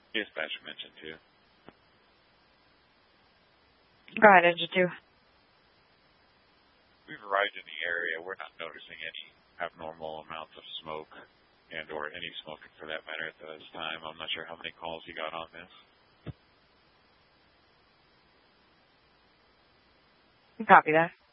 Dispatcher mentioned too. Go ahead, Engine 2. We've arrived in the area. We're not noticing any abnormal amounts of smoke and or any smoking for that matter at this time. I'm not sure how many calls you got on this. Copy that.